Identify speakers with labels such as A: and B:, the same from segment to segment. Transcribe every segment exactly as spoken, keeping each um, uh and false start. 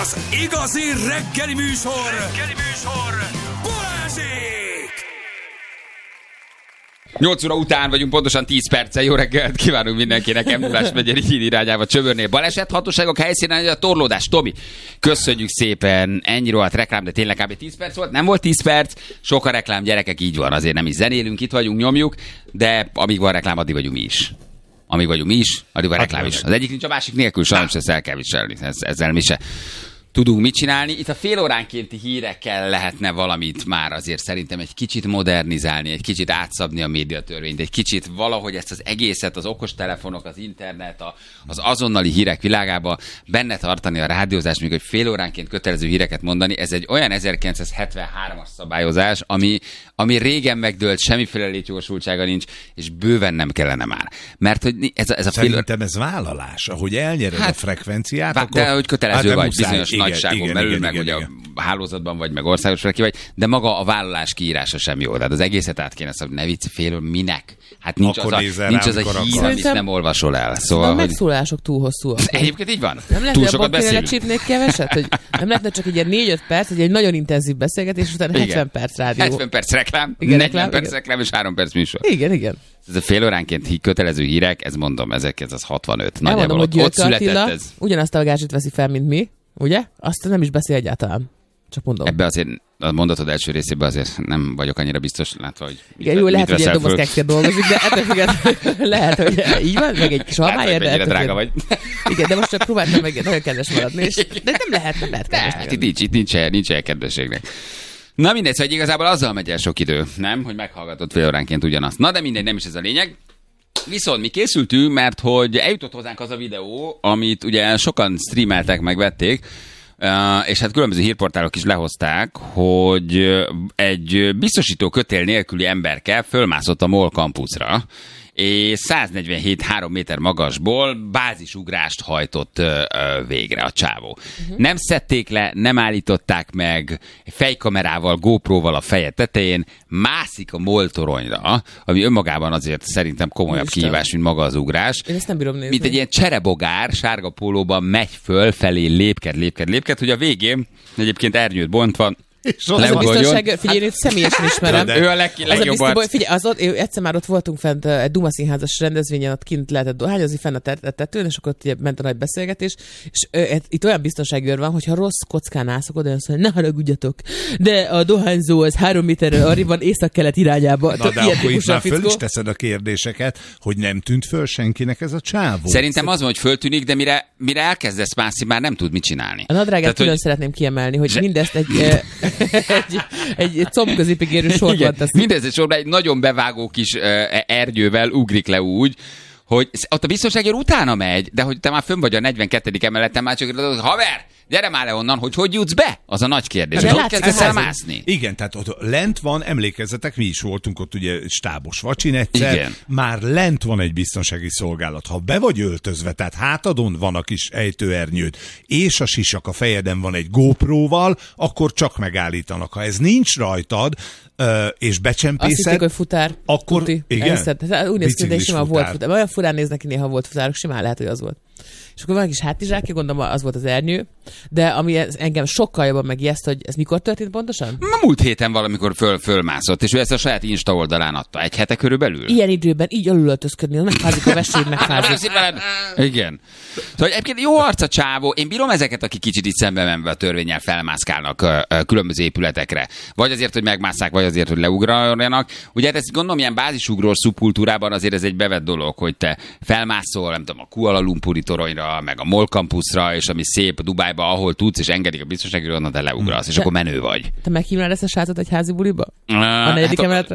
A: Az igazi reggeli műsor, reggeli műsor, Balázsék!
B: nyolc óra után vagyunk, pontosan tíz perccel. Jó reggelt kívánunk mindenkinek. em nullás megyeri híd irányába Csöbörnél. Baleset, hatóságok helyszínen a torlódás. Tomi, köszönjük szépen. Ennyi rohadt reklám, de tényleg kb. tíz perc volt. Nem volt tíz perc. Sok a reklám, gyerekek, így van. Azért nem is zenélünk, itt vagyunk, nyomjuk, de amíg van reklám, addig vagyunk mi is. Amíg vagyunk mi is, addig van reklám is. Az egyik nincs a másik nélkül, sajnos ezt el kell viselni. Ez, ezzel mi se tudunk mit csinálni. Itt a fél óránkénti hírekkel lehetne valamit már azért szerintem egy kicsit modernizálni, egy kicsit átszabni a médiatörvényt, egy kicsit valahogy ezt az egészet, az okostelefonok, az internet, a, az azonnali hírek világába benne tartani a rádiózást, még hogy fél óránként kötelező híreket mondani. Ez egy olyan ezerkilencszázhetvenhármas szabályozás, ami, ami régen megdőlt, semmiféle létjogosultsága nincs, és bőven nem kellene már. Mert hogy ez a, ez a fél...
C: Szerintem ez vállalás, ahogy elnyered hát, a frekvenciát,
B: vá-
C: akkor...
B: De hogy kötelező
C: hát,
B: vagy
C: muszáj,
B: bizonyos
C: igen,
B: nagyságon
C: igen,
B: belül,
C: igen,
B: meg
C: igen,
B: ugye
C: igen.
B: a hálózatban vagy, meg országos ki vagy, de maga a vállalás kiírása sem jó. Tehát az egészet át kéne szabni, ne vicc, fél, minek? Hát nincs
C: akkor
B: az a, nincs az a hír, amit nem olvasol el. Szóval,
D: a
B: hogy...
D: megszólások túl hosszúak.
B: Egyébként így van.
D: Nem lehet,
B: túl
D: hogy
B: sokat
D: abban kéne
B: beszélünk.
D: lecsípnék keveset? Hogy nem lehetne csak egy ilyen négy-öt perc, egy, egy nagyon intenzív beszélgetés, utána
B: Igen.
D: hetven perc rádió.
B: hetven perc reklám,
D: Igen,
B: negyven
D: reklám,
B: perc
D: igen.
B: reklám és három perc műsor.
D: Igen, igen.
B: Ez a fél óránként hí- kötelező hírek, ez mondom, ezerkilencszázhatvanöt. Nagyjából
D: Elmondom, hogy
B: ott, ott
D: György
B: született
D: Attila
B: ez.
D: ugyanazt a gázsit veszi fel, mint mi, ugye? Azt nem is beszél egyáltalán. Csak mondom.
B: Ebbe azért a mondatod első részében azért nem vagyok annyira biztos, látva, hogy
D: Igen, jó, lehet, hogy ilyen
B: veszel föl.
D: dobozkekszért dolgozik, de ettől függetlenül lehet, hogy így van, meg egy kis
B: Látod,
D: almáért,
B: hogy
D: de
B: mennyire
D: ettől
B: drága
D: függetlenül-
B: vagy.
D: Igen, de most csak próbáltam meg nagyon kedves maradni, és, de nem lehet, nem lehet kedves.
B: Hát itt nincs, itt nincs helye, nincs helye kedvességnek. Na mindegy, szóval igazából azzal megy el sok idő, nem? Hogy meghallgatod fél óránként ugyanazt. Na de mindegy, nem is ez a lényeg. Viszont mi készültünk, mert hogy eljutott hozzánk az a videó, amit ugye sokan streameltek, megvették, és hát különböző hírportálok is lehozták, hogy egy biztosító kötél nélküli emberke fölmászott a MOL kampuszra, és száznegyvenhét három méter magasból bázisugrást hajtott ö, ö, végre a csávó. Uh-huh. Nem szedték le, nem állították meg, fejkamerával, GoPro-val a feje tetején, mászik a MOL toronyra, ami önmagában azért szerintem komolyabb
D: Isten.
B: kihívás, mint maga az ugrás.
D: Én ezt nem bírom nézni.
B: Mint egy ilyen cserebogár, sárga pólóban megy föl, felé lépked, lépked, lépked, hogy a végén egyébként ernyőt bontva,
C: És
D: Az a
B: leugorjon.
D: biztonság, figyelj, én őt személyesen ismerem.
B: Ő a leg,
D: Az a
B: legjobb
D: biztos,
B: arc.
D: hogy figyelj, az ott, ő, egyszer már ott voltunk fent uh, egy Duma színházas rendezvényen, ott kint lehetett dohányozni, fenn a tet- tetőn, és akkor ott ugye ment a nagy beszélgetés, és uh, itt olyan biztonsági őr van, hogyha rossz kockán állszok oda, azt mondja, ne haragudjatok, de a dohányzó az három méterrel arrébb van észak-kelet irányába.
C: Na, de akkor itt már föl is teszed a kérdéseket, hogy nem tűnt föl senkinek ez a csávó.
B: Szerintem az van, hogy föltűnik, de mire, mire elkezdesz mászni, már nem tud mit csinálni.
D: A nadrágát
B: Tehát,
D: külön
B: hogy-
D: szeretném kiemelni, hogy
B: Zse-
D: mindezt egy, eh, egy, egy combközépig érő sorban
B: Igen,
D: tesz.
B: mindez egy sorban egy nagyon bevágó kis uh, ernyővel ugrik le úgy, hogy ott a biztonságért utána megy, de hogy te már fönn vagy a negyvenkettedik emeleten, már csak hogy haver, gyere már le onnan, hogy hogy jutsz be? Az a nagy kérdés.
D: De
B: Hogy
D: látszik
B: kezdesz
D: a
B: el
D: házon.
B: mászni?
C: Igen, tehát ott lent van, emlékezzetek, mi is voltunk ott ugye stábos vacsin egyszer,
B: Igen.
C: már lent van egy biztonsági szolgálat. Ha be vagy öltözve, tehát hátadon van a kis ejtőernyőd, és a sisak a fejeden van egy GoPro-val, akkor csak megállítanak. Ha ez nincs rajtad, ö, és
D: Azt
C: becsempészed,
D: hitték, hogy futár.
C: akkor-
D: Tuti.
C: igen.
D: Elhiszed. Hát úgy néz ki, de
C: Biciklis
D: simán
C: futár.
D: volt futár. Olyan furán néznek ki, néha volt futárok, simán lehet, hogy az volt. És akkor van egy kis hátizsákja, gondolom az volt az ernyő, de ami ez, engem sokkal jobban megijeszt, hogy ez mikor történt pontosan?
B: Ma múlt héten valamikor föl, fölmászott, és ő ezt a saját Insta oldalán adta. Egy hete körülbelül?
D: Ilyen időben így alulöltözködni, az megfázik a veséd, megfázik.
B: Szép veled. Igen. Szóval egyébként jó arc a csávó. Én bírom ezeket, akik kicsit itt szembe menve a törvénnyel felmászkálnak ö, ö, különböző épületekre. Vagy azért, hogy megmásszák, vagy azért, hogy leugráljanak. Ugye hát ezt gondolom, ilyen bázisugrós szubkultúrában azért ez egy bevett dolog, hogy te felmászol, nem tudom, a Kuala Lumpuri toronyra, meg a MOL kampuszra, és ami szép Dubájba, ahol tudsz, és engedik a biztonsági onnan te leugrasz, és
D: De-
B: akkor menő vagy.
D: Te meghívnál ezt a srácot egy házi buliba? A
B: A
D: negyedik emeletre?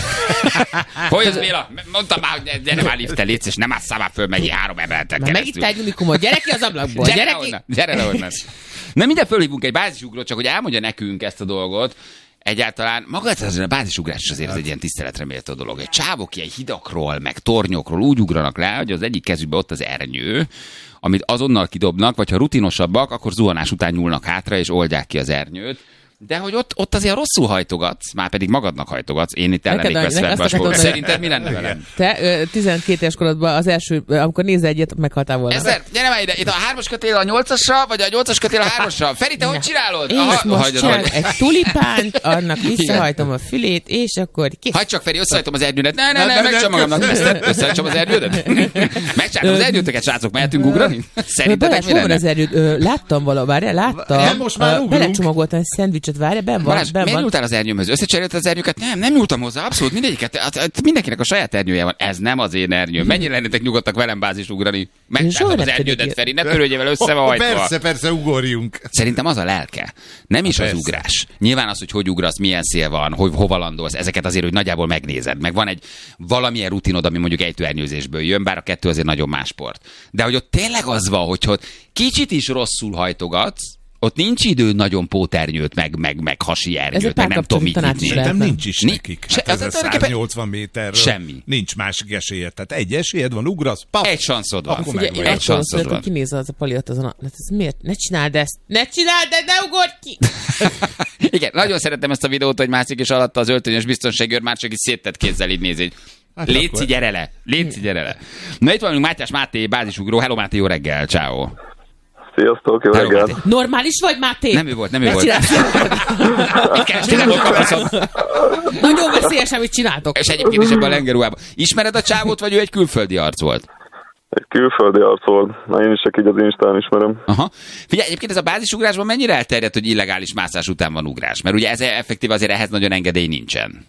B: Hogy az, Béla? Mondtam már, hogy gyere már lifte, létsz, és nem ásszál már föl meg három emeleten
D: Már
B: keresztül.
D: megittál egy unikumot, gyere ki az ablakból,
B: Gyere,
D: gyere
B: le
D: ki!
B: onnan, gyere le onnan. Na minden fölhívunk egy bázisugrót, csak hogy elmondja nekünk ezt a dolgot. Egyáltalán maga az a bázisugrás is azért ez egy ilyen tiszteletre méltó dolog. Egy csávok ilyen hidakról, meg tornyokról úgy ugranak le, hogy az egyik kezükben ott az ernyő, amit azonnal kidobnak, vagy ha rutinosabbak, akkor zuhanás után nyúlnak hátra, és oldják ki az ernyőt. De hogy ott, ott azért rosszul hajtogatsz, már pedig magadnak hajtogatsz, én itt ellennék
D: Neked annyi-
B: veszve.
D: azt akartam mondani.
B: Szerinted mi lenne velem?
D: Te ö, tizenkét éves korodban az első, ö, amikor nézel egyet, meghaltál volna.
B: Ezer, gyere már ide, itt a hármas kötél a nyolcasra, vagy a nyolcas kötél a hármasra? Feri, te hogy csinálod?
D: És
B: Aha,
D: most
B: hagyjad,
D: csinálok
B: hagyjad.
D: egy tulipánt, annak visszahajtom a fülét, és akkor ki...
B: Hagyd csak, Feri, összehajtom az erdőnet. Ne, ne,
C: Ne,
B: ne,
C: ne,
B: megcsom
C: ne,
B: magamnak.
C: köszönöm.
B: Ezt összehajtom az erdődet? Megcsinálom az erdőtöket, srácok, mehetünk ugrani? Szerintetek
D: Balázs,
B: mi
D: hol van
B: lenne?
D: az erőd? Ö, láttam vala, várjál, láttam.
C: Nem, most már
D: Ö,
C: ugrunk.
D: Belecsomagoltam egy szendvicset, várjál, benn van,
B: Balázs,
D: benn
B: miért
D: van.
B: nyúltál az ernyőmhöz? Összecserélted az ernyőket? Nem, nem nyúltam hozzá, abszolút mindegyiket. Hát, hát mindenkinek a saját ernyője van. Ez nem az én ernyőm. Mennyire lennétek nyugodtak velem bázis ugrani? Megcsinálom
D: soha
B: az
D: nem
B: ernyődet,
D: tudod
B: Feri, ne törődjél vele, össze van hajtva.
C: Persze, persze, ugorjunk.
B: Szerintem az a lelke. Nem is az
C: persze.
B: ugrás. Nyilván az, hogy hogy ugrasz, milyen szél van, hogy hova landolsz, ezeket azért, hogy nagyjából megnézed. Meg van egy valamilyen rutinod, ami mondjuk ejtőernyőzésből jön, bár a kettő azért nagyon más sport. De hogy ott tényleg az van, hogy ott kicsit is rosszul hajtogatsz, ott nincs idő nagyon póternyőt, meg, meg, meg hasi
D: Ez
B: ernyőt,
D: egy
B: meg nem tudom
D: párkapcsolati
B: mit
D: tanács
B: nyitni.
D: is
C: Szerintem
D: lehetne.
C: nincs is
B: Ni-
C: nekik.
B: se-
C: Hát
B: az
C: ez a
B: tulajdonképpen-
C: száznyolcvan méterről.
B: Semmi.
C: Nincs másik esélyed. Tehát egy esélyed van, ugrasz, pap.
B: Egy sanszod van.
C: Akkor
D: Figyelj,
C: meg
D: én
C: vagy.
B: Egy
D: attól
B: sanszod
D: szólok,
B: van.
D: hogy kinéz az a pali ott azon a... Hát ez miért? Ne csináld ezt! Ne csináld, de ne ugorj ki!
B: Igen, nagyon szeretem ezt a videót, hogy mászik és alatta az öltönyös biztonságőr már csak is széttett kézzel így nézi.
C: Hát
B: Léci,
C: akkor-
B: gyere le! Léci, gyere le! Na itt van még Mátyás Máté, bázisugró. Hello Máté, jó reggel, ciao.
E: Sziasztok, jó
B: Hello,
E: reggelt!
B: Máté.
D: Normális vagy, Máté?
B: Nem ő volt, nem ő
D: Ne
B: volt.
D: csináld.
B: Mit kerestél, nem volt kapaszom.
D: Nagyon veszélyes, amit csináltok.
B: És egyébként is ebben a lengerúában. Ismered a csávót, vagy ő egy külföldi arc volt?
E: Egy külföldi arc volt. Na, én is csak így az Instán ismerem.
B: Aha. Figyelj, egyébként ez a bázisugrásban mennyire elterjedt, hogy illegális mászás után van ugrás? Mert ugye ez effektív azért ehhez nagyon engedély nincsen.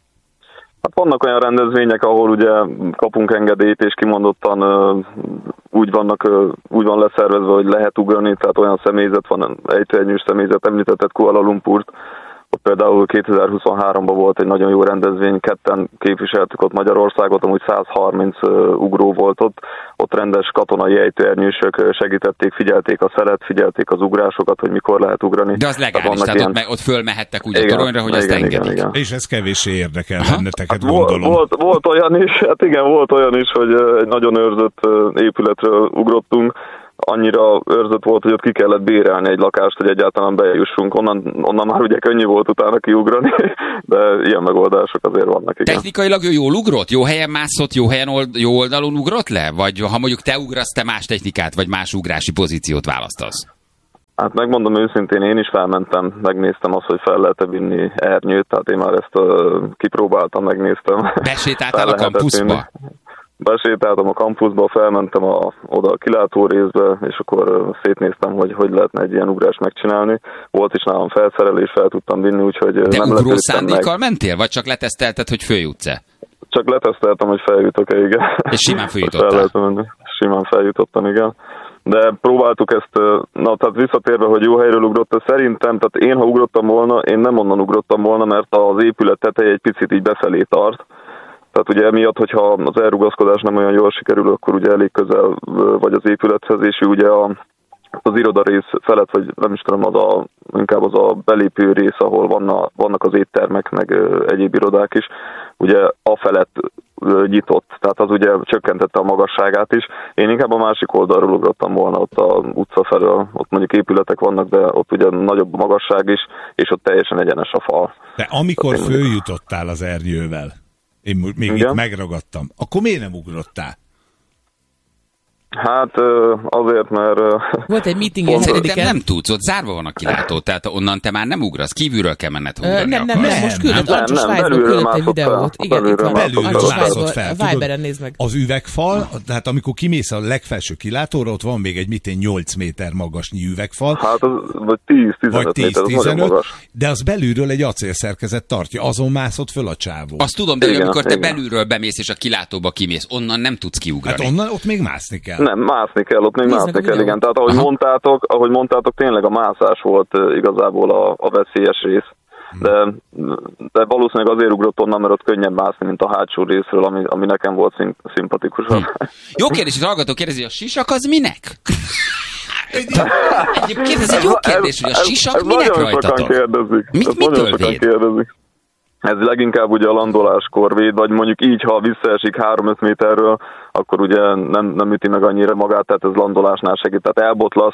E: Hát vannak olyan rendezvények, ahol ugye kapunk engedélyt, és kimondottan uh, úgy vannak, uh, úgy van leszervezve, hogy lehet ugrani, tehát olyan személyzet van, ejtőernyős személyzet, említetted Kuala Lumpurt. Ott például kétezer-huszonháromban volt egy nagyon jó rendezvény, ketten képviseltük ott Magyarországot, amúgy száz harminc uh, ugró volt ott. Ott rendes katonai ejtőernyősök segítették, figyelték a szelet, figyelték az ugrásokat, hogy mikor lehet ugrani.
B: De az legális, tehát, tehát ilyen... ott, me, ott fölmehettek úgy
E: igen,
B: a toronyra, hogy
E: igen,
B: azt
E: igen,
B: engedik.
E: igen.
C: És ez kevéssé érdekel
B: Aha.
C: benneteket,
E: Hát volt,
C: gondolom.
E: volt, volt olyan is, hát igen, volt olyan is, hogy uh, egy nagyon őrzött uh, épületről ugrottunk, annyira őrzött volt, hogy ott ki kellett bérelni egy lakást, hogy egyáltalán bejussunk. Onnan, onnan már ugye könnyű volt utána kiugrani, de ilyen megoldások azért vannak, igen.
B: Technikailag ő jól ugrott? Jó helyen mászott, jó helyen old, jó oldalon ugrott le? Vagy ha mondjuk te ugrasz, te más technikát, vagy más ugrási pozíciót választasz?
E: Hát megmondom őszintén, én is felmentem, megnéztem azt, hogy fel lehet-e vinni ernyőt, tehát én már ezt uh, kipróbáltam, megnéztem.
B: Besétáltál a kampuszba?
E: Besétáltam a kampuszba, felmentem a, oda a kilátó részbe, és akkor uh, szétnéztem, hogy hogy lehetne egy ilyen ugrást megcsinálni. Volt is nálam felszerelés, fel tudtam vinni, úgyhogy
B: De
E: nem
B: ugró
E: lepődtem
B: szándékkal
E: meg.
B: mentél? Vagy csak letesztelted, hogy följutsz-e?
E: Csak leteszteltem, hogy feljutok-e, igen.
B: És simán feljutottál?
E: Fel lehet menni. Simán feljutottam, igen. De próbáltuk ezt, na tehát visszatérve, hogy jó helyről ugrott, szerintem, tehát én ha ugrottam volna, én nem onnan ugrottam volna, mert az épület teteje egy picit így befelé tart. Tehát ugye emiatt, hogyha az elrugaszkodás nem olyan jól sikerül, akkor ugye elég közel vagy az épülethez, és ugye a, az irodarész felett, vagy nem is tudom, az a, inkább az a belépő rész, ahol vanna, vannak az éttermek, meg egyéb irodák is, ugye a felett nyitott, tehát az ugye csökkentette a magasságát is. Én inkább a másik oldalról ugrottam volna, ott a utca felől, ott mondjuk épületek vannak, de ott ugye nagyobb a magasság is, és ott teljesen egyenes a fal.
C: De amikor följutottál az ernyővel, én még
E: igen?
C: itt megragadtam, akkor miért nem ugrottál?
E: Hát azért, mert...
D: Volt egy meeting
E: Pont-
B: Szerintem
D: hetedikén.
B: nem tudsz, ott zárva van a kilátó, tehát onnan te már nem ugrasz, kívülről kell menned
D: Ö,
B: ugrani.
D: nem, nem,
B: akkor.
D: nem, most
C: Nem,
D: küldött,
E: nem,
D: Ancsi
E: nem,
D: Svájcból
E: belülről
D: küldött egy
E: mászott fel.
D: videót. Igen, itt
E: Belülről
D: van.
E: mászott
C: Belülről
D: Ancsi
E: fel.
C: mászott
D: Svájcból,
C: fel.
D: Viberen nézd meg.
C: Az üvegfal, tehát amikor kimész a legfelső kilátóra, ott van még egy mitén nyolc méter magasnyi üvegfal,
E: Hát az, vagy tíz-tizenöt
C: vagy
E: méter, az nagyon
C: tíz-tizenöt,
E: magas.
C: de az belülről egy acélszerkezet tartja, azon mászott föl a csávó.
B: Azt tudom, de
E: Igen,
B: amikor te
E: igen.
B: belülről bemész és a kilátóba kimész, onnan nem tudsz kiugrani.
C: Hát onnan ott még mászni kell.
E: Nem, mászni kell, ott még
D: Nézd meg
E: mászni
D: a
E: kell,
D: videót.
E: igen. Tehát ahogy
B: Aha.
E: mondtátok, ahogy mondtátok, tényleg a mászás volt uh, igazából a, a veszélyes rész. De, de valószínűleg azért ugrott onnan, mert ott könnyebb mászni, mint a hátsó részről, ami, ami nekem volt szim, szimpatikusabb.
B: Jó kérdés, hogy a hallgató kérdezi, a sisak az minek? Egyébként ez egy jó kérdés, hogy a sisak
E: ez
B: minek
E: nagyon
B: rajtatok?
E: sokan kérdezik.
B: Mit-
E: Ezt
B: mitől
E: nagyon sokan
B: véd?
E: kérdezik. Ez leginkább ugye a landoláskor véd, vagy mondjuk így, ha visszaesik három-öt méterről, akkor ugye nem, nem üti meg annyira magát, tehát ez landolásnál segít. Tehát elbotlasz,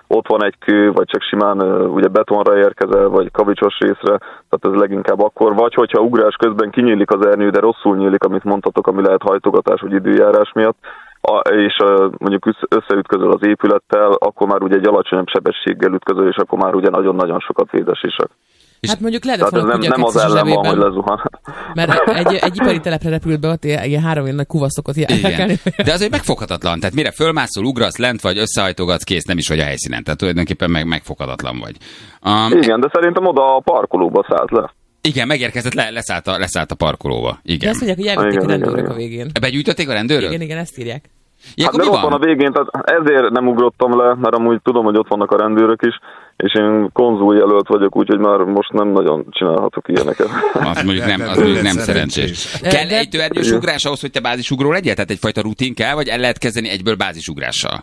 E: ott van egy kő, vagy csak simán ugye betonra érkezel, vagy kavicsos részre, tehát ez leginkább akkor, vagy hogyha ugrás közben kinyílik az ernyő, de rosszul nyílik, amit mondtatok, ami lehet hajtogatás vagy időjárás miatt, és mondjuk összeütközöl az épülettel, akkor már ugye egy alacsonyabb sebességgel ütközöl, és akkor már ugye nagyon-nagyon sokat védesisak.
D: Hát mondjuk lehetett volna
E: nem, nem az ellen van, hogy lezuhan.
D: Mert egy, egy ipari telepre repült be, ott ilyen három ilyen nagy kuvaszokot járkálni.
B: De azért megfoghatatlan. Tehát mire fölmászol, ugrasz, lent vagy, összehajtogatsz, kész, nem is vagy a helyszínen. Tehát tulajdonképpen meg, megfoghatatlan vagy. Um,
E: Igen, de szerintem oda a parkolóba szállt le.
B: Igen, megérkezett, le, leszállt, a, leszállt a parkolóba. Igen.
D: De azt mondják, hogy elvitték a rendőrök a végén.
B: Begyűjtötték a rendőrök?
D: Igen, igen, ezt írják.
B: Ja,
E: hát de ott van a végén, tehát ezért nem ugrottam le, mert amúgy tudom, hogy ott vannak a rendőrök is, és én konzul jelölt vagyok, úgyhogy már most nem nagyon csinálhatok ilyeneket.
B: Az mondjuk nem, az mondjuk nem szerencsés. Kell ejtőernyős ugrás ahhoz, hogy te bázisugró legyél? Tehát egyfajta rutin kell, vagy el lehet kezdeni egyből bázisugrással?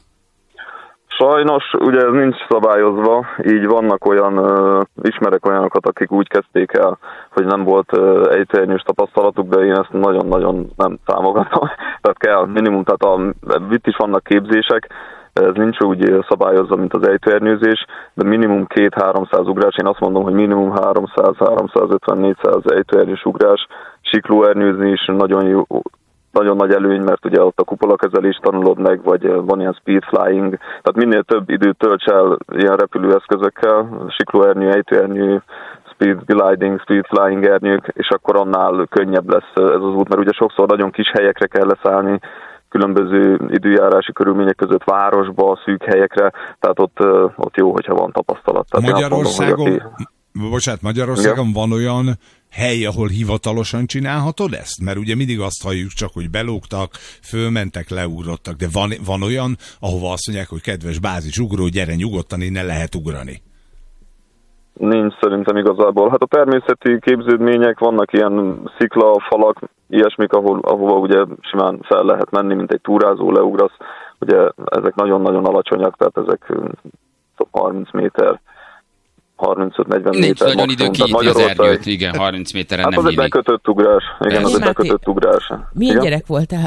E: Sajnos, ugye ez nincs szabályozva, így vannak olyan, uh, ismerek olyanokat, akik úgy kezdték el, hogy nem volt uh, ejtőernyős tapasztalatuk, de én ezt nagyon-nagyon nem támogatom. Tehát kell minimum, tehát a, itt is vannak képzések, ez nincs úgy szabályozva, mint az ejtőernyőzés, de minimum két-háromszáz ugrás, én azt mondom, hogy minimum háromszáz-háromszázötven-négyszáz ejtőernyős ugrás, siklóernyőzni is nagyon jó, nagyon nagy előny, mert ugye ott a kupolakezelést tanulod meg, vagy van ilyen speed flying, tehát minél több időt tölts el ilyen repülőeszközökkel, siklóernyő, ejtőernyő, speed gliding, speed flying ernyők, és akkor annál könnyebb lesz ez az út, mert ugye sokszor nagyon kis helyekre kell leszállni, különböző időjárási körülmények között városba, szűk helyekre, tehát ott, ott jó, hogyha van tapasztalat. Tehát
C: Magyarországon,
E: mondom, aki...
C: bocsánat, Magyarországon ja. van olyan hely, ahol hivatalosan csinálhatod ezt? Mert ugye mindig azt halljuk csak, hogy belógtak, fölmentek, leugrottak, de van, van olyan, ahova azt mondják, hogy kedves bázisugró, gyere nyugodtan, innen lehet ugrani.
E: Nincs szerintem igazából. Hát a természeti képződmények, vannak ilyen sziklafalak, ilyesmik, ahol, ahova ugye simán fel lehet menni, mint egy túrázó, leugrasz. Ugye ezek nagyon-nagyon alacsonyak, tehát ezek harminc méter, harmincöt-negyven méter.
B: Nincs nagyon idő kinyitni az ernyőt, igen, harminc méteren
E: hát
B: nem
E: nyílik. Hát az egy bekötött ugrás. Igen, az egy bekötött ugrás.
D: Milyen igen? Gyerek voltál?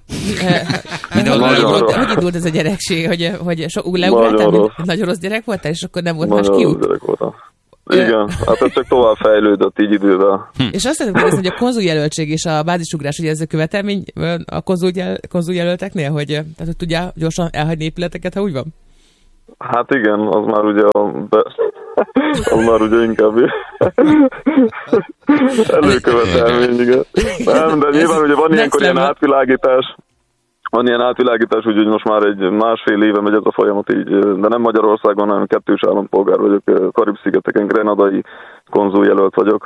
D: Hogy indult ez a gyerekség, hogy, hogy so, leugráltál, nagyon, nagyon rossz gyerek voltál, és akkor nem volt
E: nagyon
D: más kiút?
E: Nagyon gyerek voltam. Igen, hát ez csak tovább fejlődött így idővel.
D: Hm. És azt szeretném kérdezni, hogy a konzuljelöltség és a bázisugrás, ugye ez a követelmény a konzuljel, konzuljelölteknél, hogy, tehát, hogy tudjál gyorsan elhagyni épületeket, ha úgy van?
E: Hát igen, az már ugye a be... az már ugye inkább előkövetelmény, igen. Nem, de nyilván ugye van ilyenkor ilyen átvilágítás, van ilyen átvilágítás, úgyhogy most már egy másfél éve megy ez a folyamat így, de nem Magyarországon, hanem kettős állampolgár vagyok, Karib-szigeteken, grenadai konzuljelölt vagyok,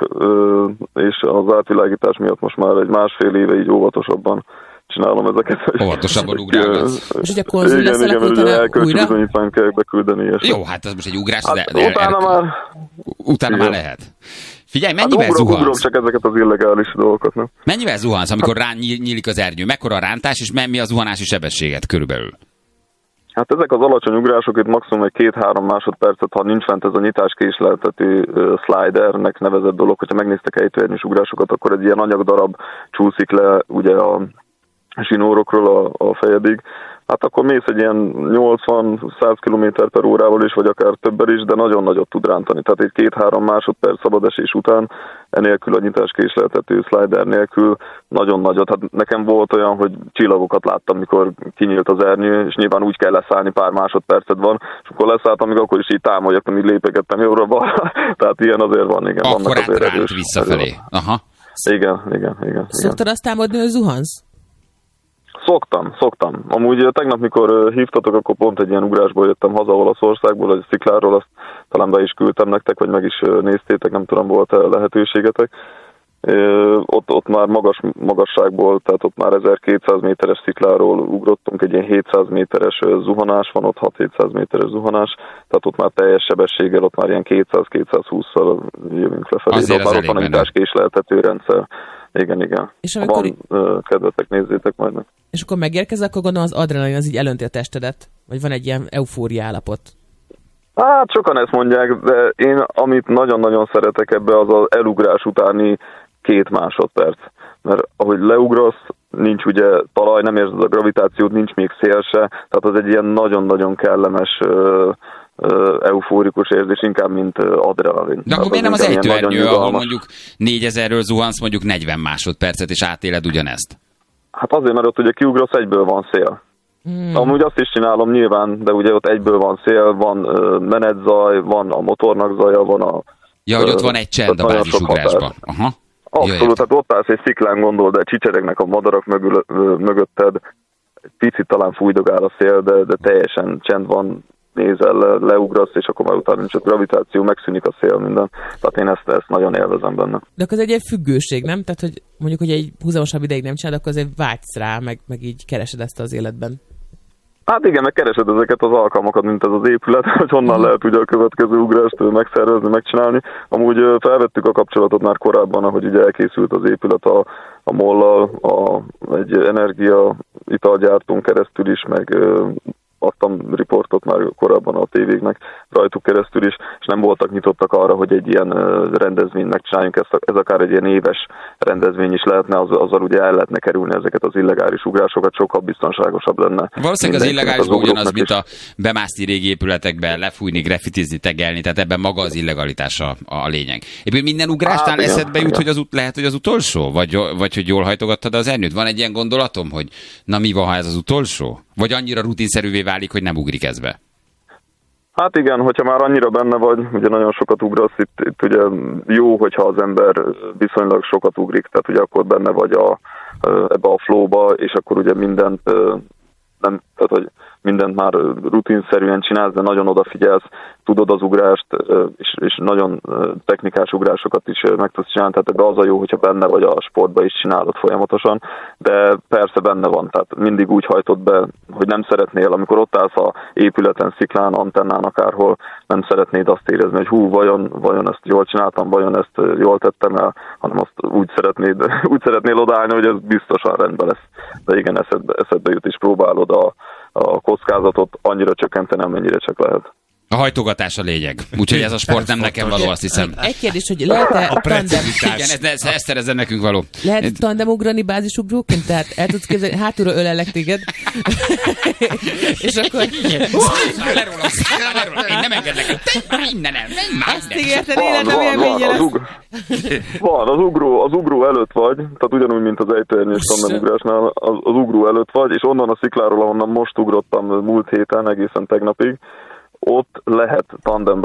E: és az átvilágítás miatt most már egy másfél éve így óvatosabban csinálom ezeket.
B: Óvatosabban ugrálgatsz.
D: És ugye a konzul
E: igen,
D: leszel,
E: igen,
D: akkor
E: ugye
D: utána
E: elkölcsön bizonyítványt kell beküldeni. És
B: jó, hát az most egy ugrás,
E: hát
B: de, de
E: utána er, már...
B: Utána
E: igen.
B: már lehet. Figyelj, mennyivel
E: hát
B: zuhansz?
E: Ugrom csak ezeket az illegális dolgokat, nem?
B: Mennyivel zuhansz, amikor rá nyílik az ernyő? Mekkora a rántás, és mi a zuhanási sebességet körülbelül?
E: Hát ezek az alacsony ugrások itt maximum egy két-három másodpercet, ha nincs fent ez a nyitáskésleltető uh, slidernek nevezett dolog, hogyha megnéztek ejtőernyős ugrásokat, akkor egy ilyen anyagdarab csúszik le ugye a zsinórokról a, a fejedig. Hát akkor mész egy ilyen nyolcvan-száz kilométer per órával is, vagy akár többen is, de nagyon nagyot tud rántani. Tehát egy két-három másodperc szabadesés után, enélkül a nyitáskésleltető slider nélkül nagyon nagyot. Hát nekem volt olyan, hogy csillagokat láttam, mikor kinyílt az ernyő, és nyilván úgy kell leszállni, pár másodpercet van, és akkor leszálltam, még akkor is így támoljak, így lépegettem jobbra-balra. Tehát ilyen azért van, igen.
B: Akkor átránt visszafelé. Aha.
E: Igen, igen, igen.
D: Szoktad azt támadni, hogy zuhansz?
E: Szoktam, szoktam. Amúgy tegnap, mikor hívtatok, akkor pont egy ilyen ugrásból jöttem haza Olaszországból, egy szikláról, azt talán be is küldtem nektek, vagy meg is néztétek, nem tudom, volt-e lehetőségetek. Ott, ott már magas magasságból, tehát ott már ezerkétszáz méteres szikláról ugrottunk, egy ilyen hétszáz méteres zuhanás van, ott hat-hétszáz méteres zuhanás, tehát ott már teljes sebességgel, ott már ilyen kétszáz-kétszázhússzal jövünk lefelé.
B: Azért
E: ott már ott van a nyitáskésleltető rendszer. Igen, igen.
D: És amikor...
E: Van uh, kedvetek, nézzétek majd meg.
D: És akkor megérkezel, akkor gondolom az adrenalin az így elönti a testedet? Vagy van egy ilyen eufória állapot?
E: Hát sokan ezt mondják, de én amit nagyon-nagyon szeretek ebbe, az az elugrás utáni két másodperc. Mert ahogy leugrasz, nincs ugye talaj, nem érzed a gravitációt, nincs még szél se, tehát az egy ilyen nagyon-nagyon kellemes uh, eufórikus érzés, inkább, mint adrenalin.
B: De akkor miért nem az ejtőernyő, ahol mondjuk négyezerről zuhansz, mondjuk negyven másodpercet, és átéled ugyanezt?
E: Hát azért, mert ott ugye kiugrasz, egyből van szél. Hmm. Amúgy azt is csinálom nyilván, de ugye ott egyből van szél, van uh, menetzaj, van a motornak zaja, van a...
B: Ja, hogy ott van egy csend a bázisugrásban. Aha.
E: Abszolút, tehát ott állsz egy sziklán, gondol, de csicseregnek a madarak mögül, mögötted, egy picit talán fújdogál a szél, de, de teljesen csend van, nézel, le, leugrasz, és akkor már utána nincs a gravitáció, megszűnik a szél, minden. Tehát én ezt, ezt nagyon élvezem benne.
D: De akkor ez egy ilyen függőség, nem? Tehát, hogy mondjuk, hogy egy húzamosabb ideig nem csinálod, akkor azért vágysz rá, meg, meg így keresed ezt az életben.
E: Hát igen, meg keresed ezeket az alkalmakat, mint ez az épület, hogy honnan lehet ugye a következő ugrást megszervezni, megcsinálni. Amúgy felvettük a kapcsolatot már korábban, ahogy ugye elkészült az épület a, a mollal, a, egy energia italgyártón keresztül is, meg adtam riportot már korábban a tévéknek rajtuk keresztül is, és nem voltak nyitottak arra, hogy egy ilyen rendezvényt megcsináljunk, ez, ez akár egy ilyen éves rendezvény is lehetne, az, azzal ugye el lehetne kerülni ezeket az illegális ugrásokat, sokkal biztonságosabb lenne.
B: Valószínűleg az illegálisban ugyanaz, mint a bemászni régi épületekbe, lefújni, graffitizni, tegelni, tehát ebben maga az illegalitás a, a lényeg. Éppen minden ugrásnál hát, eszedbe jut, hogy az ut- lehet, hogy az utolsó? Vagy, vagy hogy jól hajtogattad az ernyőt? Van egy ilyen gondolatom, hogy na mi van, ha ez az utolsó? Vagy annyira rutinszerűvé válik, hogy nem ugrik ez be?
E: Hát igen, hogyha már annyira benne vagy, ugye nagyon sokat ugrasz, itt, itt ugye jó, hogyha az ember viszonylag sokat ugrik, tehát ugye akkor benne vagy a, ebbe a flowba, és akkor ugye mindent, nem, tehát hogy mindent már rutinszerűen csinálsz, de nagyon odafigyelsz, tudod az ugrást, és, és nagyon technikás ugrásokat is meg tudsz csinálni, tehát ebbe az a jó, hogyha benne vagy a sportba is csinálod folyamatosan, de persze benne van, tehát mindig úgy hajtod be, hogy nem szeretnél, amikor ott állsz a épületen, sziklán, antennán, akárhol, nem szeretnéd azt érezni, hogy hú, vajon, vajon ezt jól csináltam, vajon ezt jól tettem el, hanem azt úgy szeretnéd, úgy szeretnél odaállni, hogy ez biztosan rendben lesz. De igen, eszedbe, eszedbe jut, és próbálod a a kockázatot annyira csökkenteni, amennyire csak lehet.
B: A hajtogatás a lényeg. Úgyhogy ez a sport nem nekem való, azt hiszem.
D: Egy kérdés, hogy lehet-e a tandem...
B: Igen, ez, ez, ez szerezzen nekünk való.
D: Lehet tandem ugrani bázisugróként? Tehát el tudsz képzelni, hátulra ölellek téged. És akkor...
B: Lerólam, lerólam. Én nem engedlek. Innen el, menj már.
D: Azt ígérted, életem élménye lesz.
E: Van, az ugró, az ugró előtt vagy, tehát ugyanúgy, mint az ejtőernyős tandemugrásnál, az, az ugró előtt vagy, és onnan a szikláról, ahonnan most ugrottam múlt héten, egészen tegnapig, ott lehet tandembe